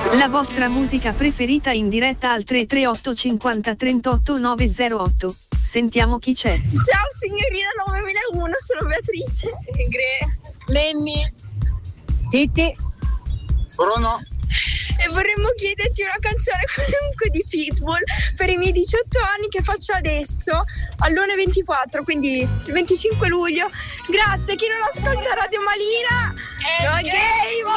La vostra musica preferita in diretta al 338 50 38 908. Sentiamo chi c'è. Ciao signorina 9001, sono Beatrice. Lenny. Titti. Bruno. E vorremmo chiederti una canzone qualunque di Pitbull per i miei 18 anni che faccio adesso all'1:24, quindi il 25 luglio. Grazie, chi non ascolta Radio Malina è gay.